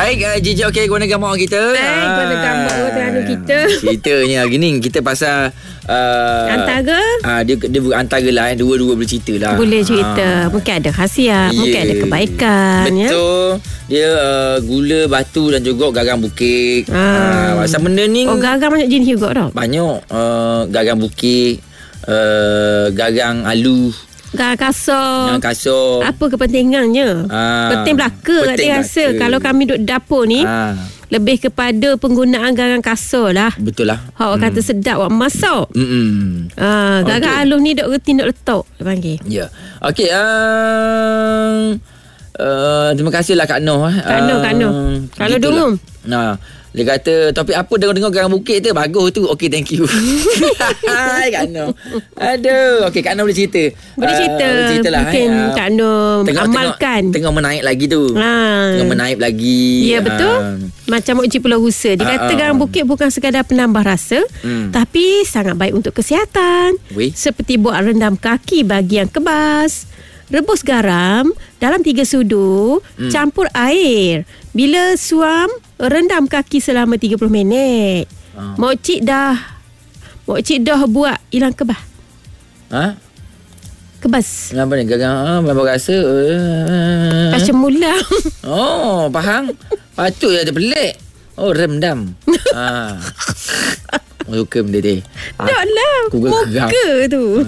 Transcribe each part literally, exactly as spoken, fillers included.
Baik, uh, Jijik okey guna gambar kita. Baik, guna gambar Terengganu kita. Ceritanya gini, kita pasal uh, antara uh, dia dia antara lah eh, dua-dua boleh cerita lah. Boleh cerita. Uh. Mungkin ada khasiat, yeah. Mungkin ada kebaikan. Betul. Ya? Dia uh, gula batu dan juga garang bukit. Ah. Uh, pasal benda ni. Oh, garang banyak jenis juga tak? Banyak. Uh, garang bukit, uh, garang alu. Garang kasar. Garang kasar. Apa kepentingannya? Ah, penting belaka kat dia rasa. Kalau kami duduk dapur ni, ah. lebih kepada penggunaan garang kasar lah. Betul lah. Hak hmm. kata sedap awak masak. Hmm. Ah, garang okay. aluh ni duk reti duk letak dia panggil. Ya. Yeah. Okey, uh, uh, terima kasihlah Kak Noh eh. Kak Noh, Kak Noh. Kalau dulu. Nah, dia kata topik apa dengar-dengar garang bukit tu bagus tu. Okey, thank you. Hai Kak Noh. Aduh, okey Kak Noh boleh cerita. Boleh cerita. Uh, boleh cerita lah. Mungkin eh. Kak Noh amalkan. Tengah, tengah menaik lagi tu. Ha. Tengah menaik lagi. Ya, betul. Ha. Macam Mok Cik Pulau Rusa. Dia kata ha. garang bukit bukan sekadar penambah rasa, hmm. tapi sangat baik untuk kesihatan. Weh. Seperti buat rendam kaki bagi yang kebas. Rebus garam dalam tiga sudu, hmm. campur air. Bila suam, rendam kaki selama tiga puluh minit. Oh. Mok Cik dah Mok Cik dah buat hilang kebas. Ha? Kebas. Kenapa ni? Gagang ah, memang rasa uh, macam mula. Oh, faham. Patut ya, dia pelik. Oh, rendam. Ha. Suka benda dia. Tak lah. Muka tu.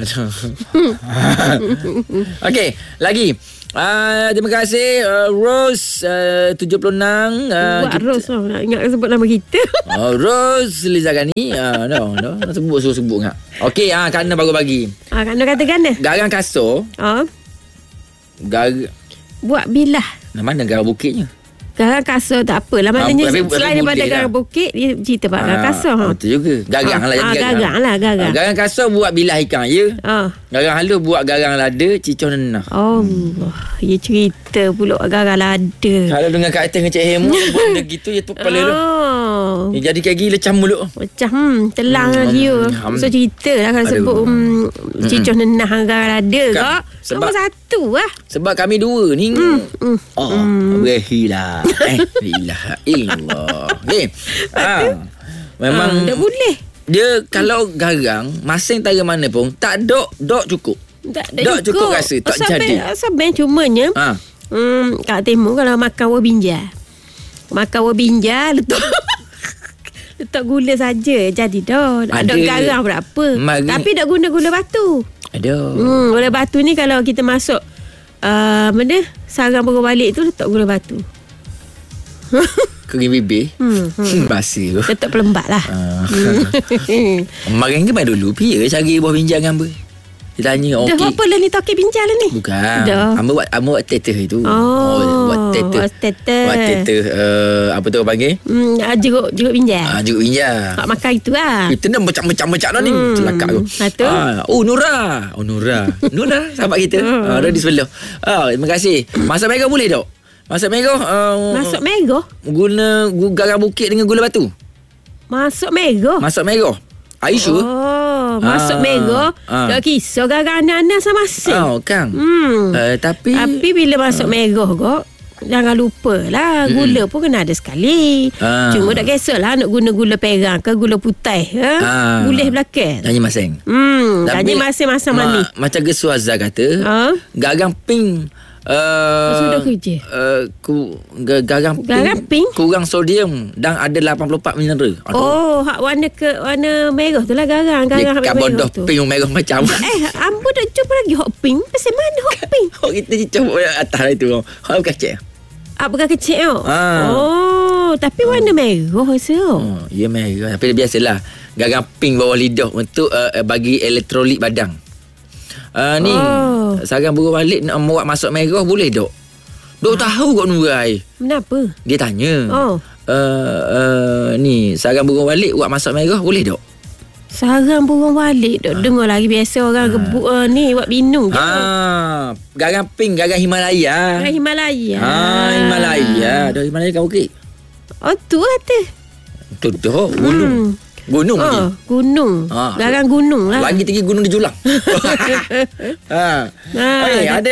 Okey, lagi. Uh, terima kasih uh, Rose uh, tujuh puluh enam uh, Buat kita... Rose oh, nak ingat sebut nama kita. Oh, Rose Lizagani. uh, No, no, no sebut-sebut ingat. Okey, ah, uh, Kana baru bagi. Ah, Kana kata Kana. Garang kasar. Oh. Gar... Buat bilah. Nah, mana garang bukitnya? Garang kasar tak apalah. Maknanya ah, selain daripada garang lah. bukit, dia cerita pasal ah, garang kasar. Betul juga. Garang ah, lah. Ah, garang. garang lah. Garang. Ah, garang kasar buat bilah ikan, ya? Ah. Garang halus buat garang lada, cicoh nenah. Oh, hmm. Dia cerita pula garang lada. Kalau dengan karakter dengan Cik Hemu, benda gitu, ya tu kepala tu. Oh. Dia jadi kayak gila macam mulut. Macam, hmm, telang lah hmm, dia. Hmm. So, cerita lah kalau Aduh. sebut um, hmm. cicoh nenah garang lada kak. Sebab nombor satu lah. Sebab kami dua ni. Hmm. Hmm. Oh, hmm. Berhilah. Eh, ilah illallah. Okay. Ha. Memang. Ha, tak boleh. Dia kalau garang, masing tara mana pun, tak dok, dok cukup. Tak, tak dok cukup. cukup rasa, tak Asal jadi. Asal ben cumanya. Ha. Hmm, kat Timur kalau makan buah binjal. Makan buah binjal, letak letak gula saja jadi dah. Tak ada garang berapa. Mari. Tapi tak guna gula batu. Ada. Hmm, gula batu ni kalau kita masuk uh, mana sarang baru balik tu letak gula batu. Kering bibir. Hmm, hmm. Basi tu. Letak pelembat lah. Uh. Kemarin ke main dulu pi ke cari buah binjal dengan apa? Dia tanya okey. Dah apa lah ni toke binjal lah ni? Bukan. Dah. Amba buat amba buat teter itu. Oh, oh buat teter. Buat teter. Buat teter uh, apa tu orang panggil? Hmm, jeruk jeruk binjal. Ah, jeruk binjal. Hak makan itu lah. Kita dah macam-macam-macam dah ni. Hmm. Celaka aku. Satu. Ah, oh Nura. Oh Nura. Nura sahabat kita. Hmm. Ah, dah di sebelah. Ah, terima kasih. Masak merah boleh tak? Masak merah. Uh, Masak merah? Guna garang bukit dengan gula batu. Masak merah? Masak merah. Are you sure? Oh, masak ah, merah. Ah. Dah kisah garang anak-anak sama masing. Oh, Kang. Hmm. Uh, tapi Tapi bila masak uh. merah kok, jangan lupa lah, gula hmm. pun kena ada sekali. Ah. Cuma tak kisahlah nak guna gula perang ke gula putih ke. Ah. Boleh belakang. Tanya masing. Hmm, tanya masing-masing ma- manis. Macam Gesuazah kata, ah? garang pink Uh, sudah kerja uh, ku, garang, garang pink, pink kurang sodium dan ada lapan puluh empat mineral. Aduh. Oh, hak warna ke warna merah tu lah garang. Garang hak merah tu. Pink merah macam. Eh, ambo dah cuba lagi hot pink. Pasal mana hot pink? Oh, kita cuba atas itu. Hot kecil. Ah, bukan kecil tu. Ah. Oh, tapi warna oh. merah rasa. Oh, ya merah. Tapi biasalah. Garang pink bawah lidah untuk uh, bagi elektrolit badan. Uh, ni oh. sarang burung balik nak buat masak merah boleh dok? Dok ah. tahu kok Nurai. Kenapa? Dia tanya. Oh. Uh, uh, ni sarang burung balik buat masak merah boleh dok? Sarang burung balik dok. Ah. Dengar lagi biasa orang ah. gebuk uh, ni buat minum je. Ah, garang pink, garang Himalaya. Garang Himalaya. Ah, Himalaya. Dari Himalaya kau okey? Oh tu kata. Tu dah gunung. Hmm. Gunung oh, lagi. Gunung. Ha. Garang gunung lah. Lagi tinggi gunung di Julang. ha. Ha. Ha, okay, ada yang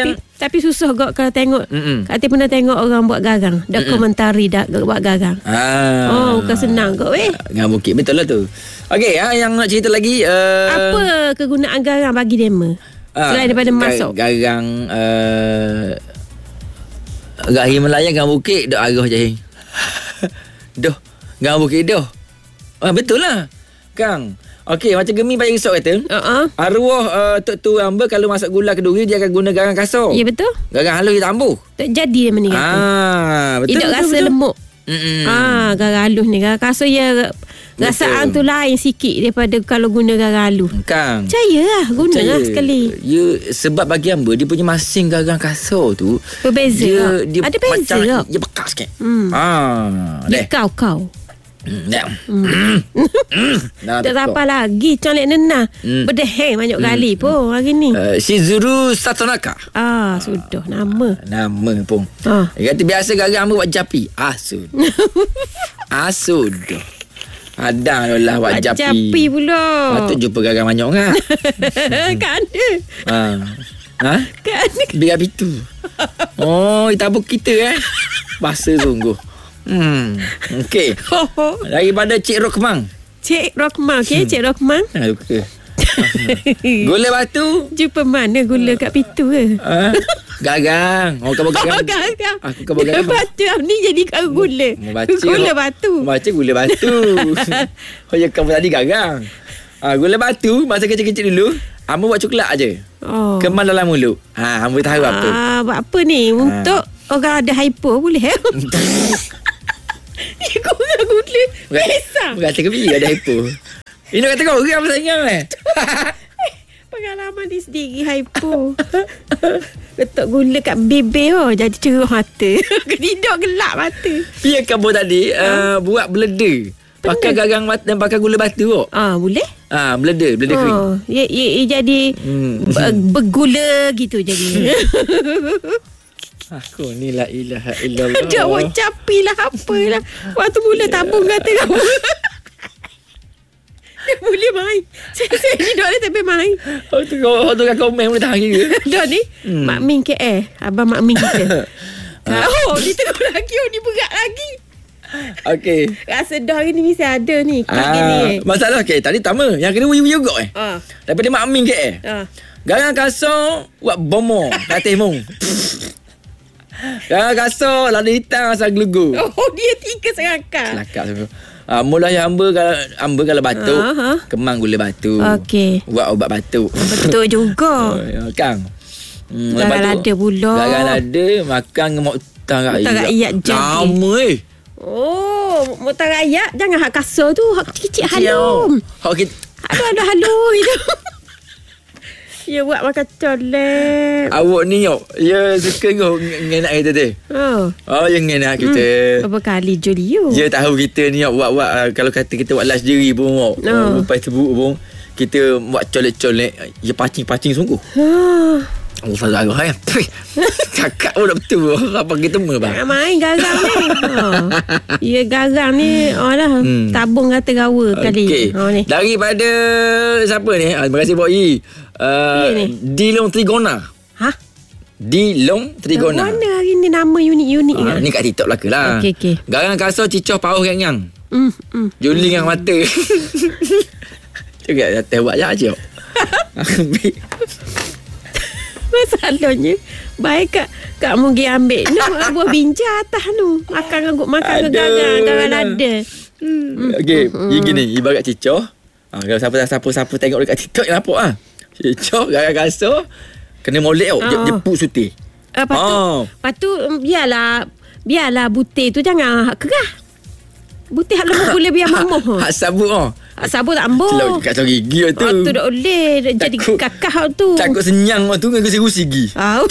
Tapi susah gak kalau tengok. Mm-mm. Kak Ati pernah tengok orang buat garang, dokumentari dak buat garang. Ah. Oh, bukan senang kok weh. Ngam bukit betul lah tu. Okey, ha, yang nak cerita lagi uh, apa kegunaan garang bagi dema? Uh, Selain daripada masuk garang uh, Gak Himalaya Gang Bukit dok arah je. Doh, Gang Bukit doh. Ah betul lah. Kang. Okey, macam Gemi Bayi Risau kata, uh-uh. arwah uh, Tok Tu Amba kalau masak gula keduri dia akan guna garang kasar. Ya betul. Garang halus dia tambuh. Tak jadi dia meninggal. Ah, betul. Tidak betul, rasa betul. lemuk. Mm-mm. Ah, garang halus ni garang kasar ya rasaan tu lain sikit daripada kalau guna garang halus. Kang. Percayalah, gunalah sekali. Ya, sebab bagi Amba dia punya masing garang kasar tu berbeza. Dia, dia ada beza macam dia bekas sikit. Hmm. Ah, dia kau kau. Hmm. Nah, tak apa lagi colek nenah. Hmm. Berdeheng banyak hmm. kali pun hari ni. Uh, Shizuru Satonaka. Ah, sudah nama. Nama pun. Ah. Dia kata biasa garang Amba buat japi. Ah, sudah. ah, sudah. Ada lah buat japi. Japi pula. Patut jumpa garang banyak kan? Kan ada. Ha. Ha? Kan ada. Biar itu. Oh, itabuk kita eh. Bahasa sungguh. Hmm. Okey. Daripada Cik Rokmang. Cik Rokmang, okey, hmm. Cik Rokmang. Ha, okey. Gula batu. Jumpa mana gula kat pintu ke? Ha? Gagang. Oh, kau gagang. Oh, gagang. Aku kau gagang. Batu ni jadi kau gula. Membaca, gula batu. Baca gula batu. Oh, ya kamu tadi gagang. Ah, gula batu masa kecil-kecil dulu, Amba buat coklat aje. Oh. Kemal dalam mulut. Ha, Amba tahu apa. Ah, buat apa ni? Untuk ha. orang ada hypo boleh eh? Dia kurang gula. Biasa. Berkata ke bila ada hypo. Ini kata kau orang apa sayang eh? Pengalaman dia sendiri hypo. Letak gula kat bibir oh, jadi cerah mata. Kediduk gelap mata. Ya kamu tadi ha? uh, buat blender. Pakai garang dan pakai gula batu kok. Ah, boleh? Ah, blender, blender oh, kering. Ya, ya, ya jadi hmm. bergula gitu jadi. Aku ni la ilaha illallah. Dia buat capi lah apalah. Waktu mula tabung kata kamu. Dia boleh main. Saya ni dua tak boleh main. Oh tu kau tu kau main boleh tahan kira. Dah ni hmm. Mak Min K L, abang Mak Min kita. Oh, dia tengok lagi, oh ni berat lagi. Okey. Rasa dah hari ni mesti ada ni. Ah, gini eh. Masalah okey, tadi pertama yang kena wiyu juga eh. Ah. Daripada Mak Min K L. Ah. Garang kasar buat bomo katil mung. Garang kasar lada hitam asal gelugu. Oh, dia tiga serangkak. Selakak semua. Uh, mula yang amba kalau amba kalau batuk, uh-huh. kemang gula batu. Okey. Buat ubat batuk. Betul juga. uh, Kang. Hmm, garang lada pula. Garang lada makan ngemok tang rakyat. Tang rakyat jadi. Lama eh. Oh, motor rakyat jangan hak kasar tu, hak kecil-kecil halum. Hak kita. Aduh aduh halum itu. Ya buat makan colek. Awak ni yo, ya suka kau ngenak kita tu. Oh. Oh, yang ngenak kita. Hmm. Berapa kali juli you? Ya tahu kita ni buat-buat uh, kalau kata kita buat last diri pun oh. uh, lepas tu pun kita buat colek-colek, ya pacing-pacing sungguh. Ha. Oh, Fazal Agah kan. Cakap pun dah betul. Apa kita mula bang? Main garang ni. Oh. Ya garang ni oh lah hmm. tabung kata gawa kali. Okay. Oh, ni. Daripada siapa ni? Ah, terima kasih Boy. Uh, Dilong Trigona. Ha? Dilong Trigona. Mana hari ni nama unik-unik ah, kan? Ni kat TikTok belaka lah. Okey okey. Garang kasar cicoh pauh yang-yang. Hmm. Mm. Juling yang mata. Juga dah buat je aja. Masalahnya baik kak kak mu pergi ambil nak buah binja atas tu makan nganggut makan garang garang lada. Hmm. Okey, hmm. gini ibarat cicoh. Ha, kalau siapa-siapa tengok dekat TikTok nampak ah. Cicoh garang kasar kena molek tau. Dia, dia put suti. Uh, lepas tu, oh. lepas tu biarlah biarlah butir tu jangan kerah. Butir hak lemah boleh biar mamuh. Hak sabut oh. Hak sabut tak ambuh. Celok kat gigi tu. Oh, tu tak boleh jadi kakak tu. Takut senyang tu dengan gusi-gusi gigi. Ah.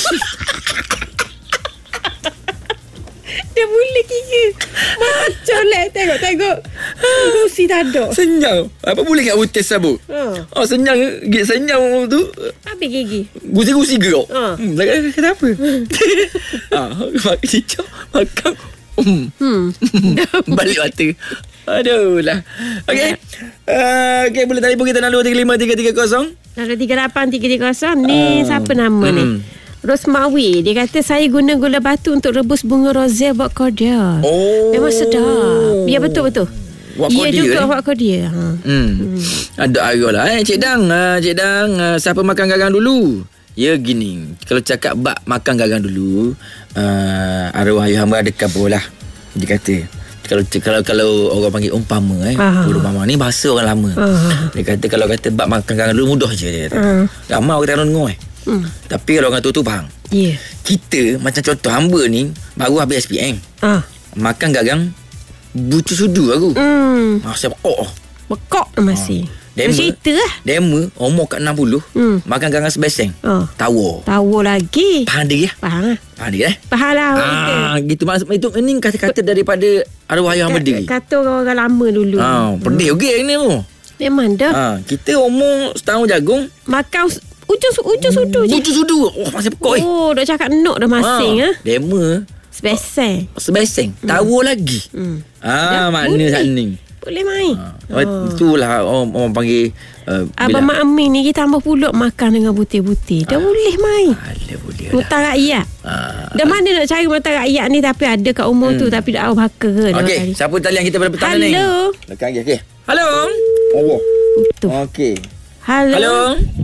Dia boleh kira. Macam lah tengok-tengok. Gusi tak ada. Senyang. Apa boleh kat butir sabut? Oh, oh senyang gigi senyang tu. Habis gigi. Gusi-gusi gerak. Oh. Hmm, kenapa? Ah, makan cicak, makan Hmm. hmm. Balik mata. Aduh lah. Okey. Uh, Okey, boleh telefon kita enam dua tiga lima tiga tiga kosong. enam dua tiga lapan tiga tiga kosong. Ni uh, siapa nama hmm. ni? Rosmawi, dia kata saya guna gula batu untuk rebus bunga rosea buat kordial. Oh. Memang sedap. Ya, betul-betul. Buat ya kordial, juga eh? buat kordial. Ha. Hmm. hmm. Ada arah lah eh. Cik Dang, uh, Cik Dang, uh, siapa makan garang dulu? Ya gini, kalau cakap bab makan garang dulu, uh, arwah ayah hamba ada kabur lah. Dia kata, kalau kalau kalau orang panggil umpama eh, umpama ni bahasa orang lama. Aha. Dia kata kalau kata bab makan garang dulu mudah je dia kata. Ramai orang tak dengar eh. Hmm. Tapi kalau orang tu tu faham. Yeah. Kita macam contoh hamba ni baru habis S P M. Ah. Makan garang bucu sudu aku. Hmm. Ah, saya bekok. Bekok masih. Ah. Dema, cerita lah. Dema umur kat enam puluh hmm. makan garang sebeseng. Oh. Tawa. Tawa lagi. Faham dia? Faham lah. Faham dia eh? Faham lah. Ah, gitu maksud itu ini kata-kata daripada arwah ayah hamba diri. Kata orang-orang lama dulu. Ah, pedih okey hmm. ni tu. Memang dah. Ah, kita umur setahun jagung makan ujung ujung sudu je. Ujung sudu. Oh, masih pekok eh. Oh, dah cakap nok dah masing ah. Dema sebeseng. Sebeseng. Hmm. Tawa lagi. Hmm. Ah, makna sana. Boleh main. Ha. Oh. Itulah orang, orang panggil uh, Abang Mak Amin ni kita tambah pulak makan dengan butir-butir. Dah ha. boleh main. Boleh boleh. Mutang rakyat. Ha. Dah mana nak cari mutang rakyat ni tapi ada kat umur hmm. tu tapi dah awal baka ke. Okey, siapa talian kita pada petang ni? Halo. Dekat lagi okey. Halo. Oh. Okey. Halo. Halo.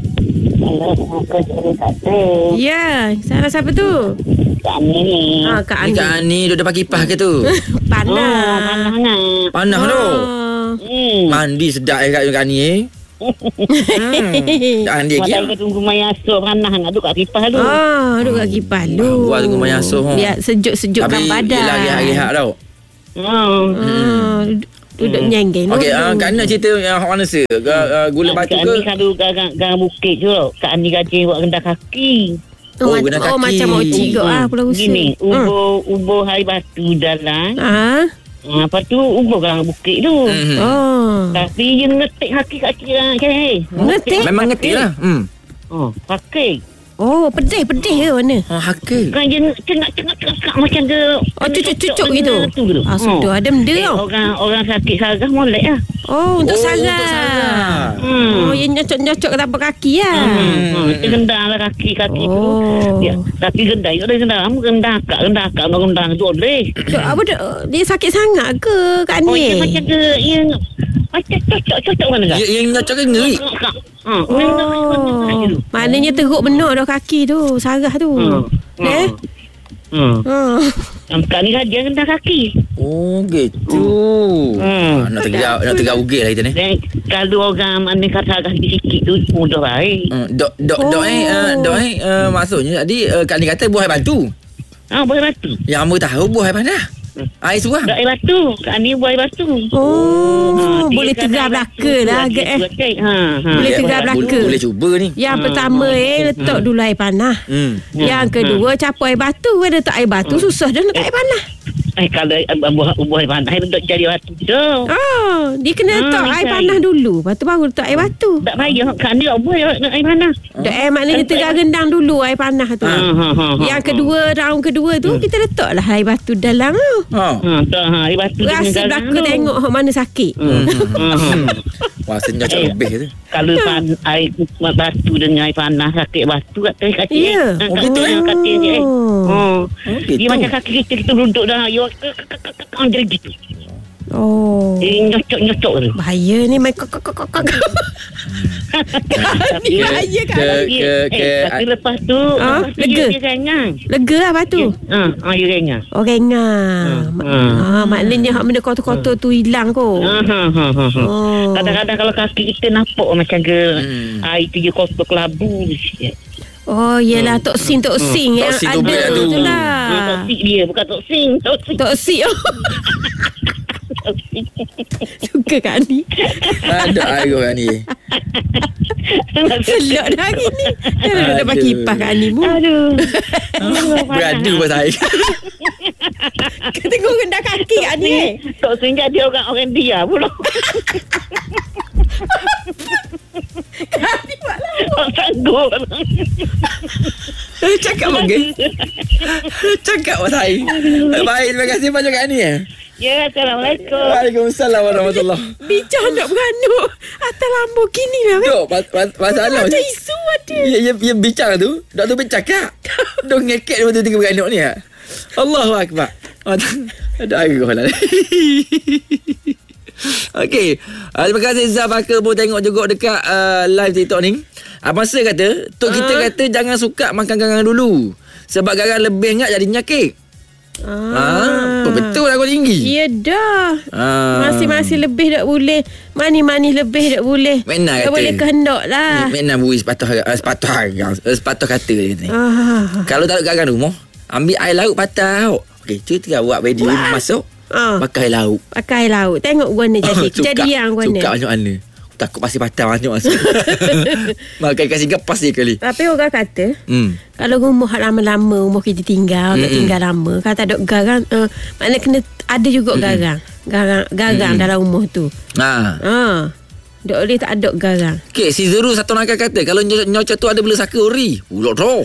Ya, salah siapa tu? Kak Ani. Ha, Kak Ani. Kak Ani duduk pakai kipas ke tu? Panas. Oh, panas. Panas tu. Hmm. Mandi sedap eh Kak Ani eh. hmm. Kak Ani lagi. Masa tunggu maya asuh panas nak duduk kat kipas tu. Ah, duduk kat kipas tu. Buat tunggu maya asuh. Biar sejuk-sejukkan badan. Tapi lagi rehat tau. Hmm. Hmm. Duduk hmm. nyenggeng. Okey, uh, Kak Ani cerita yang hot mana se? Uh, gula batu ke? Kak Ani kalau garang bukit tu. Kak Ani gaji buat rendah kaki. Oh, oh, kaki. Oh macam mochi kot ah pulau usaha. Gini, ubur hmm. ubur hari batu dalam. Ah. Ha, lepas tu ubur garang bukit tu. Mm-hmm. Oh. Tapi dia ngetik kaki-kaki lah. Ngetik? Memang ngetik lah. Hmm. Oh, pakai. Oh, pedih-pedih ke mana? Oh, hakik. Kan dia cengak-cengak macam dia. Oh, cucuk-cucuk gitu. Ah, sudah ada benda tau. Orang orang sakit saraf molek lah. Oh, untuk saraf. Oh, dia nyocok-nyocok ke tapak kaki lah. Hmm, dia gendang lah kaki-kaki tu. Tapi gendang, dia gendang. Gendang akak, gendang akak, gendang tu boleh. Apa dia sakit sangat ke Kak Ani? Oh, dia macam dia, macam cocok-cocok mana tak? Yang nyocok ke ngeri? Ha, oh, maknanya teruk benar dah kaki tu, sarah tu. Hmm. Eh? Hmm. Hmm. Kak ni dia rendah kaki. Oh, gitu. Hmm. Nak tegak nak tegak ugil lah kita ni. Dan kalau orang mana kata sarah sikit tu mudah baik. Hmm. Dok dok oh. dok eh uh, dok eh uh, maksudnya tadi uh, Kak ni kata buah batu. Ah, buah batu. Yang hamba tahu buah mana? Air surah. Air batu. Kak ni buah batu. Oh, ha, boleh tegar belaka lah agak eh. Ha, ha. Boleh tegar belaka. Boleh cuba ni. Yang ha, pertama ha, eh letak ha. dulu air panah. Hmm. Yang kedua ha. campur air batu. Ada tak air batu ha. susah dah letak air panah. Eh kalau buah buah air panah letak jadi batu tu. Oh, dia kena letak ha, air panah dulu. Lepas tu baru letak air batu. Tak payah Kak ni buah air panah. Dak air maknanya tegar gendang dulu air panah tu. Yang kedua round kedua tu kita letaklah air batu dalam tu. Ha. Ha, ha, air batu rasa belaka tengok hok mana sakit. Hmm. Wah, senyap eh, lebih tu. Kalau pan air batu dengan air panas sakit batu kat teh kaki. Ya. Yeah. Oh, gitu eh. Kaki dia. Eh. Oh. Dia gitu. Macam kaki kita kita duduk dah yo anjir gitu. Oh. Dia nyocok-nyocok tu. Bahaya ni main kok kok kok kok. Ni bahaya kan. Tapi lepas tu ah, lega. Lega lah batu. Ha, ah, dia rengang. Oh, rengang. Ah, maknanya hak benda kotor-kotor tu hilang kot. Ha ha ha. Kadang-kadang kalau kaki kita nampak macam ke air tu dia kotor kelabu sikit. Oh, yelah toksin toksin yang ada tu lah. Toksik dia bukan toksin, toksik. Toksik. Suka Kak Ani. Ada air Kak Ani. Selok dah hari ni. Jangan nak pakai kipas Kak Ani mu. Aduh. Beradu pasal air. Kau tengok rendah kaki Kak Ani eh. Toksin jadi orang-orang dia pula. Kak Ani buat lah. Tak sanggup. Cakap okey. Cakap pasal air. Baik, terima kasih banyak Kak Ani eh. Ya, Assalamualaikum. Waalaikumsalam warahmatullahi. Bincang nak beranuk atas Lamborghini lah kan. Dok, mas- mas- masalah Ada macam isu ada. Ya, ya, ya bincang tu. Dok tu bercakap. Dok ngekek dua tiga beranak ni. Ha? Allahu Akbar. Ada arah lah. Okey. Uh, terima kasih Zafaka pun tengok juga dekat uh, live TikTok ni. Abang Sir kata, Tok kita Uh. kata jangan suka makan garang dulu. Sebab garang lebih ingat jadi penyakit. Ah, ah betul lah kau tinggi. Ya dah. Ah. Masih-masih lebih tak boleh. Manis-manis lebih tak boleh. Mena tak kata. boleh kehendak lah. Mena bui sepatah uh, sepatah harga, uh, sepatah kata dia kata ni. Ah. Kalau tak ada garang rumah, ambil air laut patah. Okey, cerita buat video Wah. masuk. Ah. Pakai air laut. Pakai laut. Tengok guna jadi. Kejadian guna. Suka macam mana? Takut pasir patah macam masuk. Makan kasih gepas dia kali. Tapi orang kata, Hmm. kalau rumah lama-lama, rumah kita tinggal, mm tinggal lama, kalau tak ada garang, uh, maknanya kena ada juga mm garang. Garang, garang mm dalam rumah tu. Ha. Ha. Tak boleh tak ada garang. Okey, si Zuru satu nakal kata kalau nyocok, nyocok tu ada bela saka ori. Ulok tu.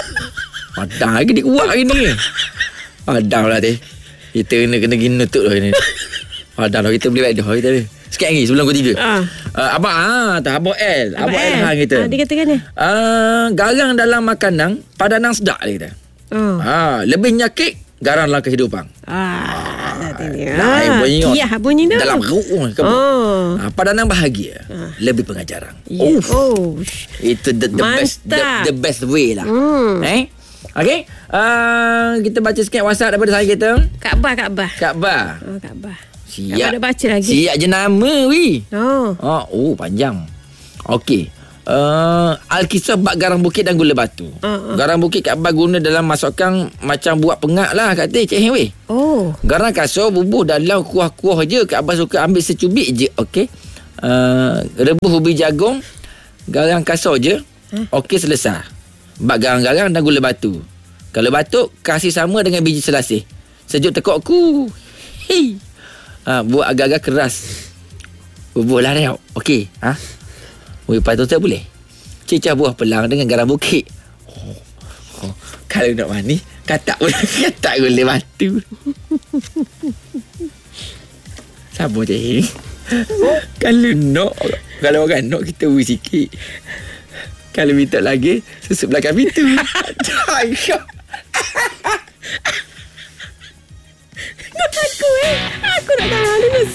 Padang lagi dia kuat hari ni. Padang lah teh. Kita kena kena gini nutup lah ni. Padang lah kita boleh baik dah kita ni. Sikit lagi sebelum pukul tiga. Ah. Uh, abang ah, tak abang L. Abang, Abang L L. hang kita. Ah, dia kata kan ni? Uh, garang dalam makanan, padanan sedap dia kata. Oh. Ha, lebih nyakit garang dalam kehidupan. Ah, nanti ni. Lain Ah, bunyi. kiyah bunyi tu. Dalam perut. Oh. Ha, padanan bahagia. Lebih pengajaran. Yeah. Uff. Oh. Itu the, the best the, Mantap. the best way lah. Hmm. Eh? Okey. Uh, kita baca sikit WhatsApp daripada saya kita. Kaabah, Kaabah. Kaabah. Oh, Kaabah. Siap. Kaabah dah baca lagi. Siap je nama wi. Oh. Oh, oh panjang. Okey. Uh, Alkisah bak garang bukit dan gula batu. Uh, uh. Garang bukit Kak Abah guna dalam masukkan macam buat pengak lah kata Cik Heng weh. Oh. Garang kasar bubuh dalam kuah-kuah je. Kak Abah suka ambil secubit je. Okey. Uh, rebus ubi jagung. Garang kasar je. Huh? Okey selesai. Bak garang-garang dan gula batu. Kalau batuk, kasih sama dengan biji selasih. Sejuk tekokku. Hei. Ha, buat agak-agak keras. Bubuh lah reok. Okey. Ha? Weh, patut tak boleh. Cecah buah pelang dengan garam bukit. Oh. Oh. Kalau nak mani, katak boleh. Katak boleh batu. Sabar je. Kalau nak, kalau orang nak, kita beri sikit. Kalau minta lagi, susup belakang pintu. Aku eh. Aku nak tahu.